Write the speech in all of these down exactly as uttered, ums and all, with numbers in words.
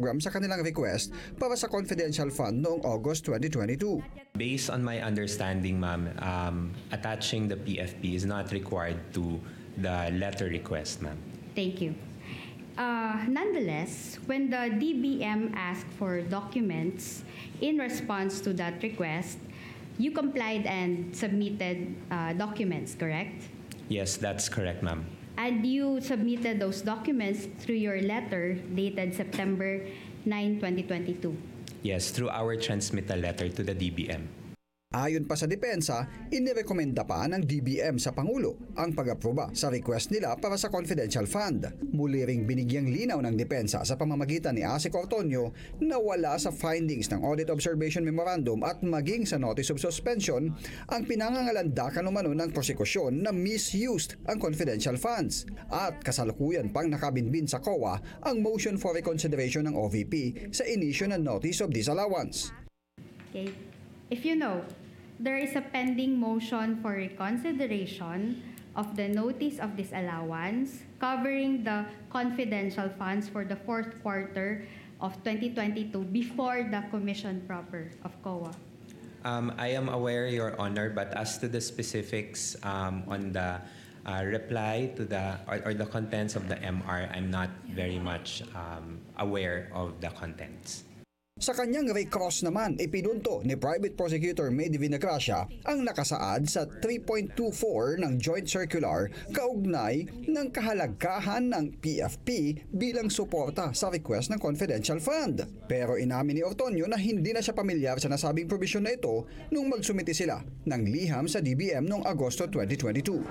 program sa kanilang request para sa confidential fund noong August twenty twenty-two. Based on my understanding, ma'am, um, attaching the P F P is not required to the letter request, ma'am. Thank you. Uh, nonetheless, when the D B M asked for documents in response to that request, you complied and submitted uh, documents, correct? Yes, that's correct, ma'am. And you submitted those documents through your letter dated September ninth, twenty twenty-two. Yes, through our transmittal letter to the D B M. Ayon pa sa depensa, inirekomenda pa ng D B M sa Pangulo ang pag-aproba sa request nila para sa confidential fund. Muli ring binigyang linaw ng depensa sa pamamagitan ni Asik Ortonio na wala sa findings ng Audit Observation Memorandum at maging sa Notice of Suspension ang pinangangalandakan umano ng prosekusyon na misused ang confidential funds. At kasalukuyan pang nakabinbin sa C O A ang motion for reconsideration ng O V P sa inisyo ng Notice of Disallowance. Okay. If you know, there is a pending motion for reconsideration of the notice of disallowance covering the confidential funds for the fourth quarter of twenty twenty-two before the commission proper of C O A. Um, I am aware, Your Honor, but as to the specifics um, on the uh, reply to the or, or the contents of the M R, I'm not very much um, aware of the contents. Sa kanyang recross naman, ipinunto ni Private Prosecutor Mady Vinagracia ang nakasaad sa three point two four ng Joint Circular kaugnay ng kahalagahan ng P F P bilang suporta sa request ng confidential fund. Pero inamin ni Ortonio na hindi na siya pamilyar sa nasabing provision na ito nung magsumiti sila ng liham sa D B M noong Agosto twenty twenty-two.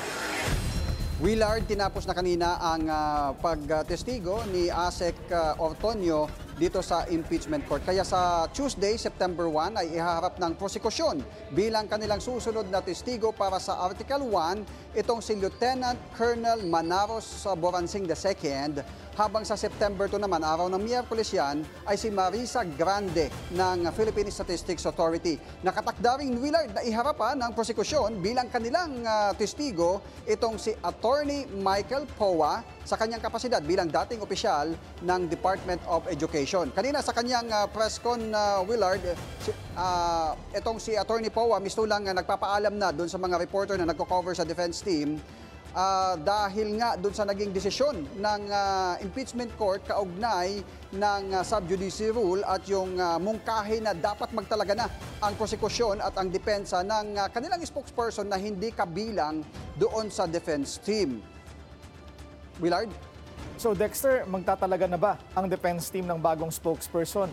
Willard, tinapos na kanina ang uh, pagtestigo ni Asek uh, Ortonio dito sa impeachment court. Kaya sa Tuesday, September first, ay ihaharap ng prosekusyon bilang kanilang susunod na testigo para sa Article one, itong si Lieutenant Colonel Manaros Boransing the second. Habang sa September two naman, araw ng Miyerkules yan, ay si Marisa Grande ng Philippine Statistics Authority. Nakatakda ring Willard na iharapan ng prosekusyon bilang kanilang uh, testigo itong si Attorney Michael Powa sa kanyang kapasidad bilang dating opisyal ng Department of Education. Kanina sa kanyang uh, press con, uh, Willard, si, uh, itong si Attorney Powa mismo lang uh, nagpapaalam na doon sa mga reporter na nagko-cover sa defense team Uh, dahil nga doon sa naging desisyon ng uh, impeachment court kaugnay ng uh, sub judice rule at yung uh, mungkahi na dapat magtalaga na ang prosekusyon at ang depensa ng uh, kanilang spokesperson na hindi kabilang doon sa defense team. Willard? So Dexter, magtatalaga na ba ang defense team ng bagong spokesperson?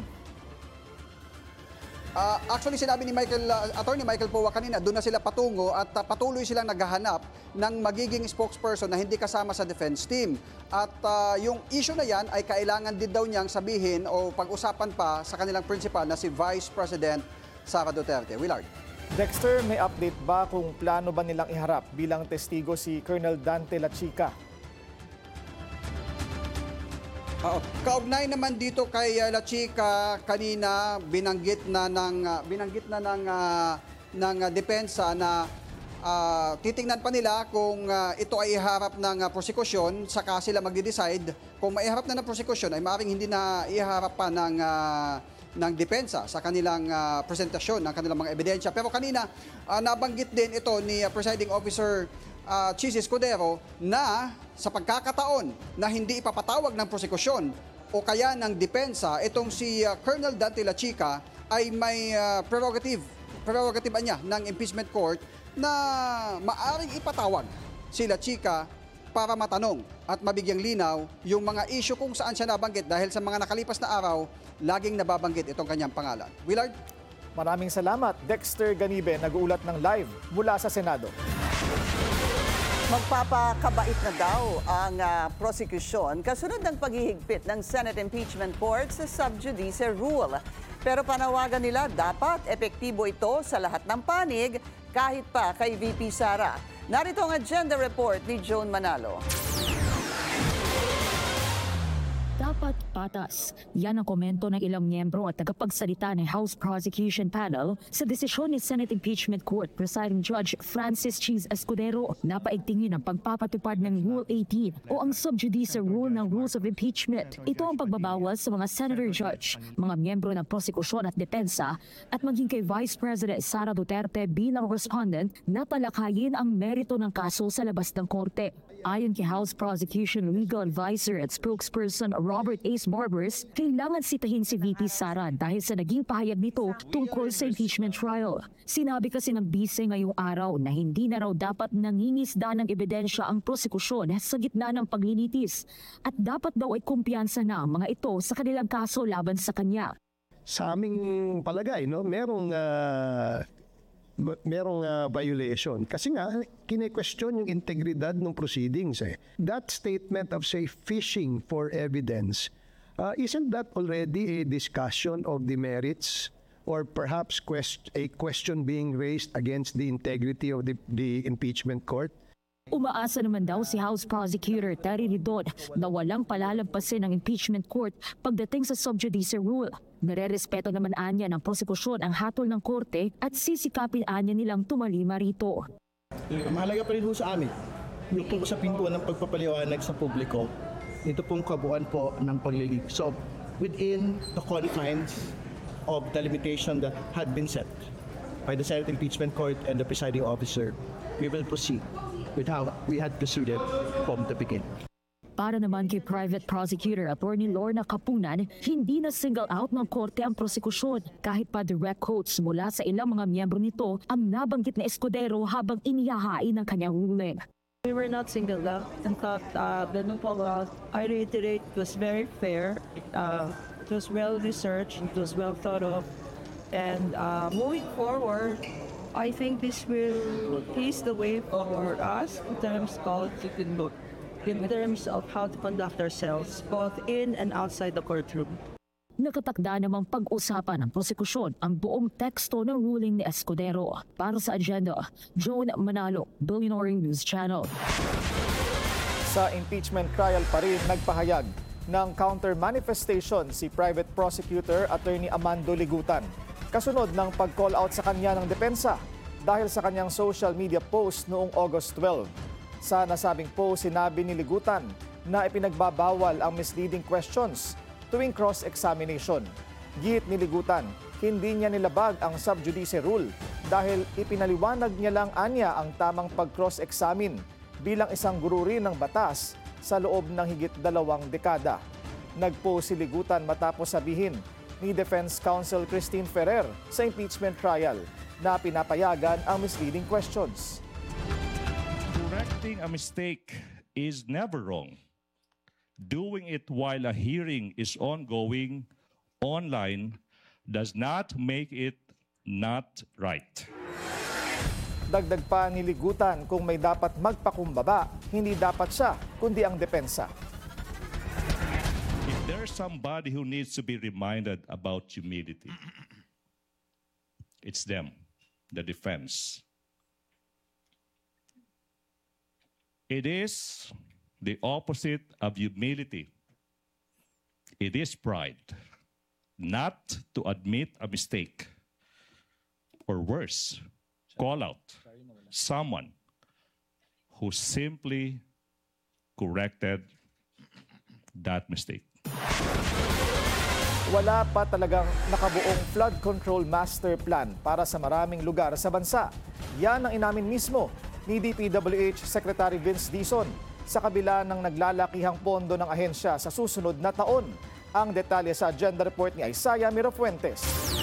Uh, actually, sinabi ni Michael, uh, Attorney Michael Powa kanina, doon na sila patungo at uh, patuloy silang naghahanap ng magiging spokesperson na hindi kasama sa defense team. At uh, yung issue na yan ay kailangan din daw niyang sabihin o pag-usapan pa sa kanilang principal na si Vice President Sara Duterte. Willard? Dexter, may update ba kung plano ba nilang iharap bilang testigo si Colonel Dante Lachica? Oo. Kaugnay naman dito kay uh, Lachica, kanina binanggit na ng uh, binanggit na ng uh, ng uh, depensa na uh, titingnan pa nila kung uh, ito ay iharap ng uh, prosekusyon, saka sila magde-decide kung maiharap na ng prosekusyon ay maaaring hindi na iharap pa ng uh, ng depensa sa kanilang uh, presentasyon ng kanilang mga ebidensya. Pero kanina uh, nabanggit din ito ni uh, Presiding Officer Uh, Chis Escudero na sa pagkakataon na hindi ipapatawag ng prosekusyon o kaya ng depensa, itong si uh, Colonel Dante Lachica ay may uh, prerogative, prerogative niya ng impeachment court na maaring ipatawag si Lachica para matanong at mabigyang linaw yung mga issue kung saan siya nabanggit dahil sa mga nakalipas na araw, laging nababanggit itong kanyang pangalan. Willard? Maraming salamat. Dexter Ganibe, nag-uulat ng live mula sa Senado. Magpapakabait na daw ang uh, prosecution kasunod ng paghihigpit ng Senate Impeachment Court sa sub judice rule. Pero panawagan nila dapat epektibo ito sa lahat ng panig kahit pa kay V P Sara. Narito ang agenda report ni Joan Manalo. dapat patas. Yan ang komento ng ilang miyembro at tagapagsalita ng House Prosecution Panel sa desisyon ni Senate Impeachment Court Presiding Judge Francis Cheese Escudero na paigtingin ang pagpapatupad ng Rule eighteen o ang sub judice rule ng Rules of Impeachment. Ito ang pagbabawal sa mga senator judge, mga miyembro ng prosekusyon at depensa at maging kay Vice President Sara Duterte bilang respondent na talakayin ang merito ng kaso sa labas ng korte. Ayon kay House Prosecution Legal Advisor at Spokesperson Robert Ace Barbers, kailangan sitahin si V P Sara dahil sa naging pahayag nito tungkol sa impeachment trial. Sinabi kasi ng bise ngayong araw na hindi na raw dapat nangingisda ng ebidensya ang prosekusyon sa gitna ng paglilitis at dapat daw ay kumpiyansa na ang mga ito sa kanilang kaso laban sa kanya. Sa aming palagay, no, merong uh, merong uh, violation. Kasi nga, kine-question yung integridad ng proceedings. Eh. That statement of, say, fishing for evidence, uh, isn't that already a discussion of the merits or perhaps quest- a question being raised against the integrity of the, the impeachment court? Umaasa naman daw si House Prosecutor Terry Ridon na walang palalampasin ng impeachment court pagdating sa sub judice rule. Nare-respeto naman anya ng prosekusyon ang hatol ng korte at sisikapin anya nilang tumalima rito. Mahalaga pa rin po sa amin yung po sa pintuan ng pagpapaliwanag sa publiko. Ito pong kabuuan po ng paglilig. So, within the confines of the limitation that had been set by the Senate Impeachment Court and the presiding officer, we will proceed with how we had proceeded from the beginning. Para naman kay Private Prosecutor Attorney Lorna Kapunan, hindi na single out ng korte ang prosekusyon kahit pa direct quotes mula sa ilang mga miyembro nito ang nabanggit na Escudero habang inihahain ng kanyang ruling. We were not singled out. In fact, uh, the new law, I reiterate, was very fair. Uh, it was well researched. It was well thought of. And uh, moving forward, I think this will pave the way for us in terms of in terms of how to conduct ourselves both in and outside the courtroom. Nakatakda namang pag-usapan ng prosekusyon ang buong teksto ng ruling ni Escudero. Para sa agenda, Joan Manalo, Billionaire News Channel. Sa impeachment trial pa rin nagpahayag ng counter-manifestation si Private Prosecutor Attorney Amando Ligutan. Kasunod ng pag-call out sa kanya ng depensa dahil sa kanyang social media post noong August twelve. Sa nasabing post, sinabi ni Ligutan na ipinagbabawal ang misleading questions tuwing cross-examination. Git ni Ligutan, hindi niya nilabag ang sub judice rule dahil ipinaliwanag niya lang anya ang tamang pag-cross-examine bilang isang guro rin ng batas sa loob ng higit dalawang dekada. Nag-post si Ligutan matapos sabihin ni Defense Counsel Christine Ferrer sa impeachment trial na pinapayagan ang misleading questions. Correcting a mistake is never wrong. Doing it while a hearing is ongoing online does not make it not right. Dagdag pa ni Ligutan, kung may dapat magpakumbaba, hindi dapat siya, kundi ang depensa. If there's somebody who needs to be reminded about humility, it's them, the defense. It is the opposite of humility. It is pride, not to admit a mistake, or worse, call out someone who simply corrected that mistake. Wala pa talagang nakabuong flood control master plan para sa maraming lugar sa bansa. Yan ang inamin mismo ni D P W H Secretary Vince Dizon sa kabila ng naglalakihang pondo ng ahensya sa susunod na taon. Ang detalye sa agenda report ni Isaiah Mirafuentes.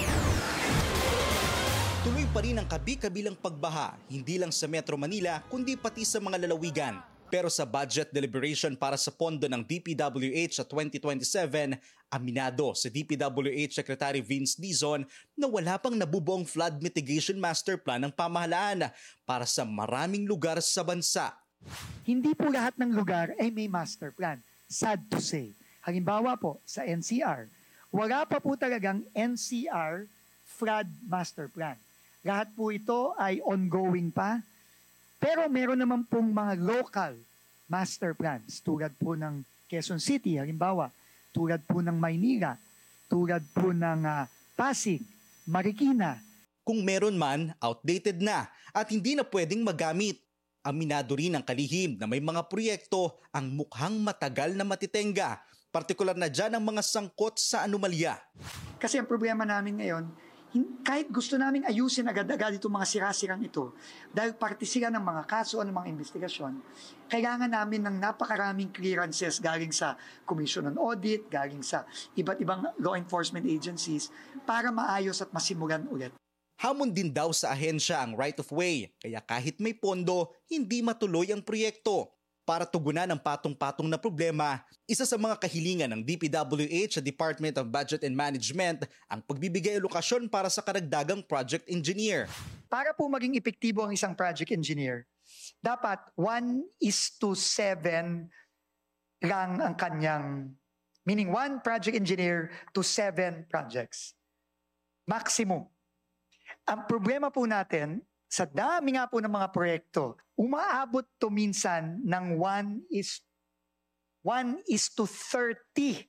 Tuloy pa rin ang kabi-kabilang pagbaha, hindi lang sa Metro Manila kundi pati sa mga lalawigan. Pero sa budget deliberation para sa pondo ng D P W H sa twenty twenty-seven, aminado si D P W H Secretary Vince Dizon na wala pang nabubuong flood mitigation master plan ng pamahalaan para sa maraming lugar sa bansa. Hindi po lahat ng lugar ay may master plan. Sad to say. Halimbawa po, sa N C R, wala pa po talagang N C R flood master plan. Lahat po ito ay ongoing pa. Pero meron naman pong mga local master plans tulad po ng Quezon City, halimbawa, tulad po ng Maynila, tulad po ng ah, Pasig, Marikina. Kung meron man, outdated na at hindi na pwedeng magamit. Aminado rin ang kalihim na may mga proyekto ang mukhang matagal na matitenga, partikular na dyan ang mga sangkot sa anomalya. Kasi ang problema namin ngayon, hin- kahit gusto naming ayusin agad-agad itong mga sirasirang ito, dahil parte sila ng mga kaso o ng mga investigasyon, kailangan namin ng napakaraming clearances galing sa Commission on Audit, galing sa iba't ibang law enforcement agencies para maayos at masimulan ulit. Hamon din daw sa ahensya ang right-of-way, kaya kahit may pondo, hindi matuloy ang proyekto. Para tugunan ang patong-patong na problema, isa sa mga kahilingan ng D P W H sa Department of Budget and Management ang pagbibigay alokasyon para sa karagdagang project engineer. Para po maging epektibo ang isang project engineer, dapat one is to seven lang ang kanyang, meaning one project engineer to seven projects. Maximum. Ang problema po natin, sa dami nga po ng mga proyekto, umaabot to minsan ng one is one is to thirty.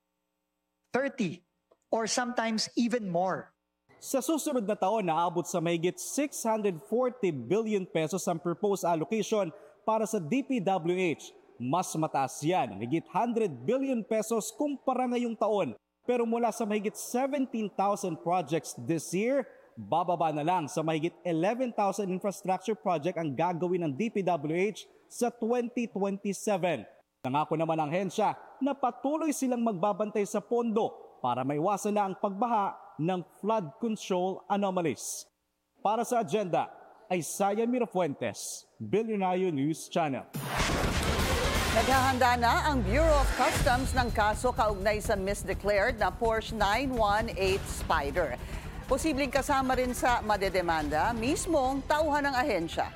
thirty or sometimes even more. Sa susunod na taon, naabot sa mahigit six hundred forty billion pesos ang proposed allocation para sa D P W H. Mas mataas yan, mahigit one hundred billion pesos kumpara ngayong taon. Pero mula sa mahigit seventeen thousand projects this year, bababa na lang sa mahigit eleven thousand infrastructure project ang gagawin ng D P W H sa twenty twenty-seven. Nangako naman ang hensya na patuloy silang magbabantay sa pondo para maiwasan na ang pagbaha ng flood control anomalies. Para sa agenda, Isaiah Mirafuentes, Billionario News Channel. Naghahanda na ang Bureau of Customs ng kaso kaugnay sa misdeclared na Porsche nine one eight Spider. Posibleng kasama rin sa madedemanda mismong tauhan ng ahensya.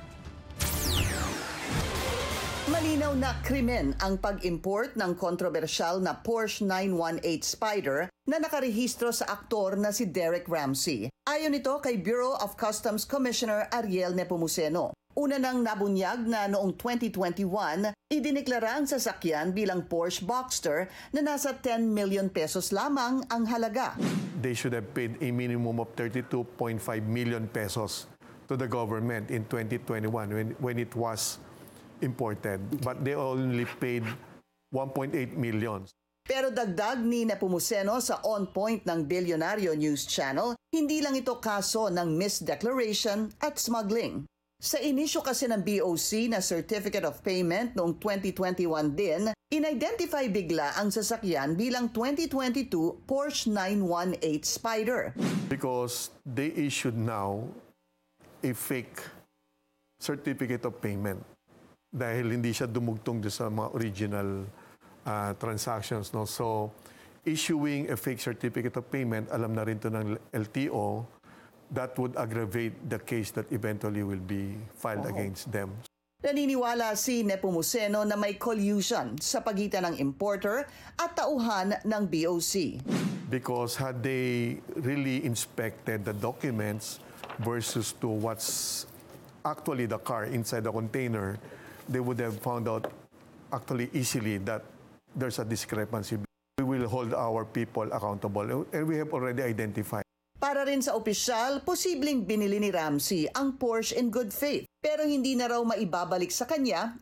Malinaw na krimen ang pag-import ng kontrobersyal na Porsche nine one eight Spider na nakarehistro sa aktor na si Derek Ramsey. Ayon ito kay Bureau of Customs Commissioner Ariel Nepomuceno. Una nang nabunyag na noong twenty twenty-one, idineklara ang sasakyan bilang Porsche Boxster na nasa ten million pesos lamang ang halaga. They should have paid a minimum of thirty-two point five million pesos to the government in twenty twenty-one when, when it was imported. But they only paid one point eight million. Pero dagdag ni Nepomuceno sa On Point ng Billionario News Channel, hindi lang ito kaso ng misdeclaration at smuggling. Sa inisyo kasi ng B O C na Certificate of Payment noong twenty twenty-one din, in-identify bigla ang sasakyan bilang twenty twenty-two Porsche nine one eight Spider. Because they issued now a fake certificate of payment dahil hindi siya dumugtong sa mga original uh, transactions. No? So, issuing a fake certificate of payment, alam na rin to ng L T O, that would aggravate the case that eventually will be filed oh. against them. Naniniwala si Nepomuceno na may collusion sa pagitan ng importer at tauhan ng B O C. Because had they really inspected the documents versus to what's actually the car inside the container, they would have found out actually easily that there's a discrepancy. We will hold our people accountable and we have already identified. Para rin sa opisyal, posibleng binili ni Ramsey ang Porsche in good faith. Pero hindi na raw maibabalik sa kanya